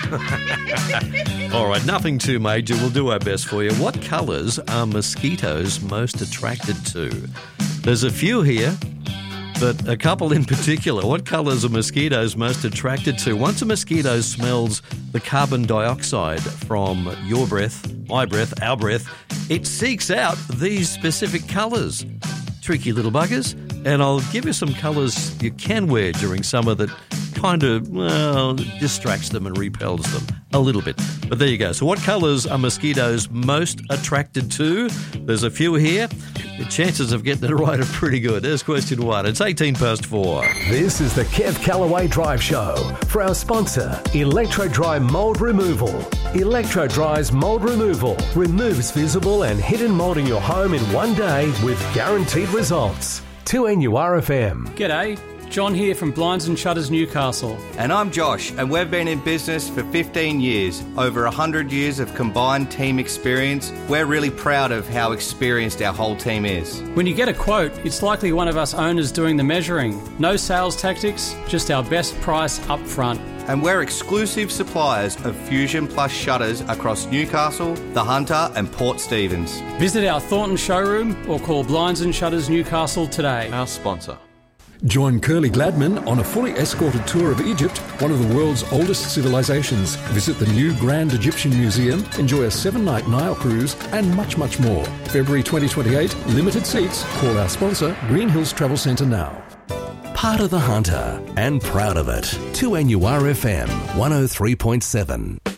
All right, nothing too major. We'll do our best for you. What colours are mosquitoes most attracted to? There's a few here, but a couple in particular. What colours are mosquitoes most attracted to? Once a mosquito smells the carbon dioxide from your breath, my breath, our breath, it seeks out these specific colours. Tricky little buggers. And I'll give you some colours you can wear during summer that kind of, well, distracts them and repels them a little bit. But there you go. So what colours are mosquitoes most attracted to? There's a few here. The chances of getting it right are pretty good. There's question 1. It's 4:18. This is the Kev Callaway Drive Show for our sponsor, Electro Dry Mould Removal. Electro Dry's mould removal removes visible and hidden mould in your home in one day with guaranteed results. 2NURFM. G'day, John here from Blinds and Shutters Newcastle. And I'm Josh, and we've been in business for 15 years, over 100 years of combined team experience. We're really proud of how experienced our whole team is. When you get a quote, it's likely one of us owners doing the measuring. No sales tactics, just our best price up front. And we're exclusive suppliers of Fusion Plus shutters across Newcastle, The Hunter and Port Stephens. Visit our Thornton showroom or call Blinds and Shutters Newcastle today. Our sponsor. Join Curly Gladman on a fully escorted tour of Egypt, one of the world's oldest civilizations. Visit the new Grand Egyptian Museum, enjoy a 7-night Nile cruise, and much, much more. February 2028, limited seats. Call our sponsor, Green Hills Travel Centre now. Part of The Hunter and proud of it. 2NURFM 103.7.